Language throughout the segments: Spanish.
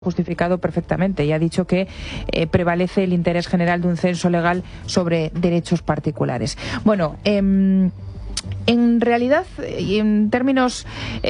justificado perfectamente y ha dicho que prevalece el interés general de un censo legal sobre derechos particulares. Bueno, en realidad, y en términos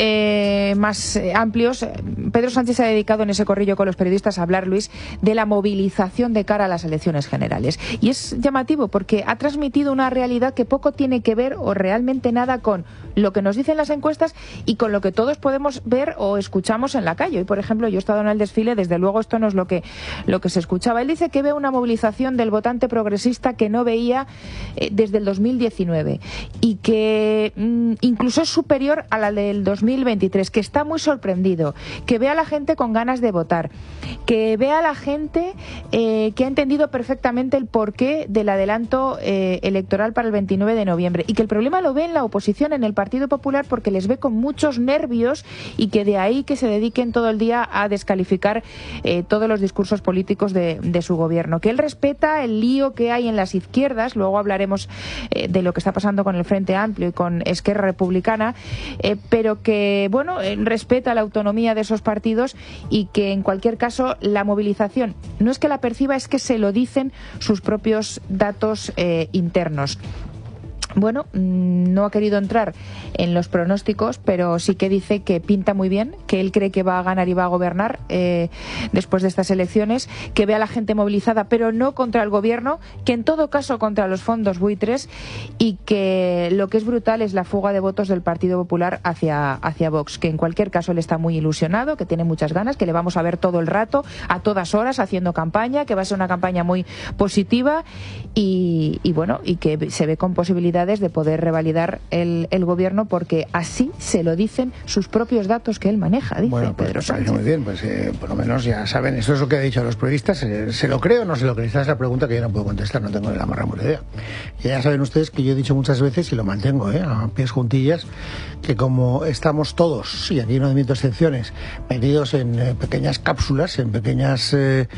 más amplios, Pedro Sánchez se ha dedicado en ese corrillo con los periodistas a hablar, Luis, de la movilización de cara a las elecciones generales. Y es llamativo porque ha transmitido una realidad que poco tiene que ver o realmente nada con lo que nos dicen las encuestas y con lo que todos podemos ver o escuchamos en la calle. Hoy, por ejemplo, yo he estado en el desfile, desde luego esto no es lo que se escuchaba. Él dice que ve una movilización del votante progresista que no veía desde el 2019 y que incluso es superior a la del 2023, que está muy sorprendido, que ve a la gente con ganas de votar, que ve a la gente que ha entendido perfectamente el porqué del adelanto electoral para el 29 de noviembre y que el problema lo ve en la oposición, en el Partido Popular, porque les ve con muchos nervios y que de ahí que se dediquen todo el día a descalificar todos los discursos políticos de su gobierno, que él respeta el lío que hay en las izquierdas, luego hablaremos de lo que está pasando con el Frente Amplio y con Esquerra Republicana, pero que, bueno, respeta la autonomía de esos partidos y que en cualquier caso la movilización no es que la perciba, es que se lo dicen sus propios datos internos. Bueno, no ha querido entrar en los pronósticos, pero sí que dice que pinta muy bien, que él cree que va a ganar y va a gobernar después de estas elecciones, que ve a la gente movilizada, pero no contra el gobierno, que en todo caso contra los fondos buitres y que lo que es brutal es la fuga de votos del Partido Popular hacia Vox, que en cualquier caso él está muy ilusionado, que tiene muchas ganas, que le vamos a ver todo el rato, a todas horas, haciendo campaña, que va a ser una campaña muy positiva y bueno, y que se ve con posibilidades de poder revalidar el gobierno, porque así se lo dicen sus propios datos que él maneja, dice Bueno, pues Pedro Sánchez. Muy bien, pues por lo menos ya saben, esto es lo que ha dicho a los periodistas, ¿se lo creo o no se lo creo? Esta es la pregunta que yo no puedo contestar, no tengo ni la más remota idea. Y ya saben ustedes que yo he dicho muchas veces, y lo mantengo, a pies juntillas, que como estamos todos, y aquí no admito excepciones, metidos en pequeñas cápsulas, en pequeñas,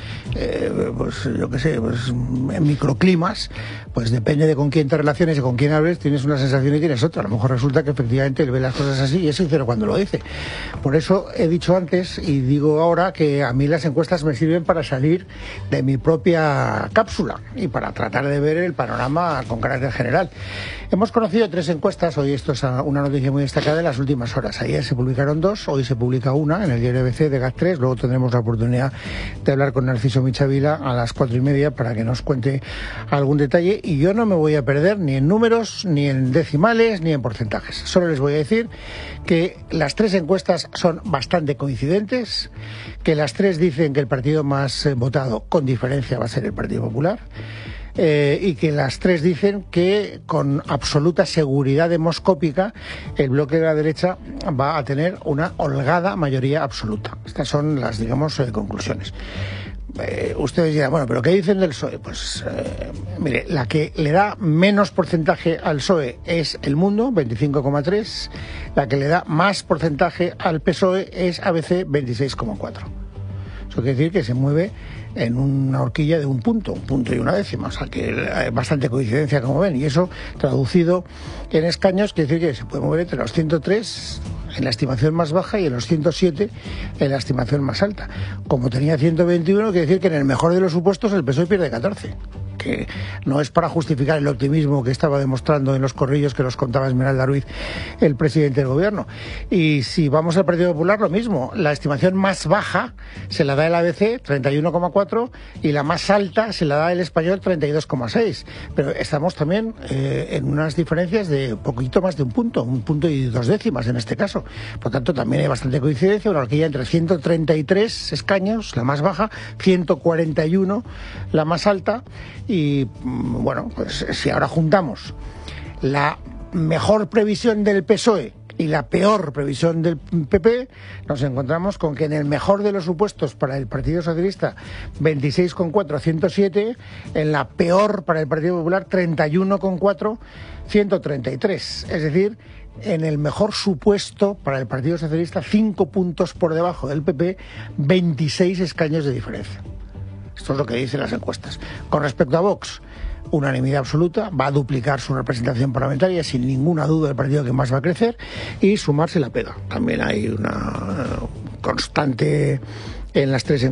pues yo qué sé, pues en microclimas, pues depende de con quién te relaciones y con quién hables, tienes una sensación y tienes otra. A lo mejor resulta que efectivamente él ve las cosas así y es sincero cuando lo dice. Por eso he dicho antes y digo ahora que a mí las encuestas me sirven para salir de mi propia cápsula y para tratar de ver el panorama con carácter general. Hemos conocido 3 encuestas, hoy esto es una noticia muy destacada en las últimas horas. Ayer se publicaron 2, hoy se publica una en el diario ABC de GAT3, luego tendremos la oportunidad de hablar con Narciso Michavila a las 4:30 para que nos cuente algún detalle, y yo no me voy a perder ni en números, ni en decimales, ni en porcentajes. Solo les voy a decir que las 3 encuestas son bastante coincidentes, que las 3 dicen que el partido más votado con diferencia va a ser el Partido Popular, y que las 3 dicen que con absoluta seguridad demoscópica el bloque de la derecha va a tener una holgada mayoría absoluta. Estas son las, digamos, conclusiones. Ustedes dirán, bueno, ¿pero qué dicen del PSOE? Pues, mire, la que le da menos porcentaje al PSOE es El Mundo, 25,3. La que le da más porcentaje al PSOE es ABC, 26,4. Eso quiere decir que se mueve en una horquilla de un punto y una décima, o sea que hay bastante coincidencia, como ven, y eso traducido en escaños quiere decir que se puede mover entre los 103 en la estimación más baja y en los 107 en la estimación más alta. Como tenía 121, quiere decir que en el mejor de los supuestos el PSOE pierde 14. Que no es para justificar el optimismo que estaba demostrando en los corrillos que los contaba Esmeralda Ruiz, el presidente del gobierno. Y si vamos al Partido Popular, lo mismo. La estimación más baja se la da el ABC, 31,4, y la más alta se la da el Español, 32,6. Pero estamos también en unas diferencias de poquito más de un punto y 2 décimas en este caso. Por tanto, también hay bastante coincidencia, una horquilla entre 133 escaños, la más baja, 141 la más alta. Y bueno, pues si ahora juntamos la mejor previsión del PSOE y la peor previsión del PP, nos encontramos con que en el mejor de los supuestos para el Partido Socialista 26,4 a 107, en la peor para el Partido Popular 31,4 133, es decir, en el mejor supuesto para el Partido Socialista 5 puntos por debajo del PP, 26 escaños de diferencia. Esto es lo que dicen las encuestas. Con respecto a Vox, unanimidad absoluta, va a duplicar su representación parlamentaria, sin ninguna duda el partido que más va a crecer, y sumarse la pega. También hay una constante en las tres